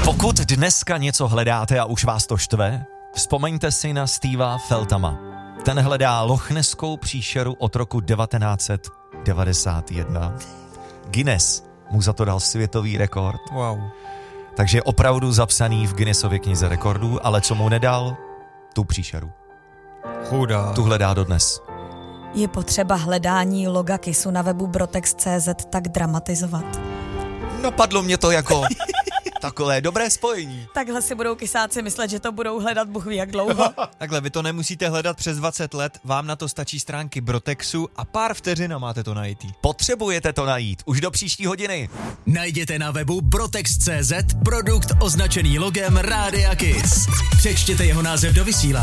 Pokud dneska něco hledáte a už vás to štve, vzpomeňte si na Steva Feltama. Ten hledá lochneskou příšeru od roku 1991. Guinness mu za to dal světový rekord. Wow. Takže je opravdu zapsaný v Guinnessově knize rekordů, ale co mu nedal? Tu příšeru. Chudá. Tu hledá dodnes. Je potřeba hledání loga KISSu na webu brotex.cz tak dramatizovat? Napadlo mě to jako takové dobré spojení. Takhle si budou kysáci myslet, že to budou hledat Bůh ví jak dlouho. Takhle, vy to nemusíte hledat přes 20 let, vám na to stačí stránky Brotexu a pár vteřin a máte to najít. Potřebujete to najít už do příští hodiny. Najděte na webu brotex.cz produkt označený logem Rádia Kiss. Přečtěte jeho název do vysílání.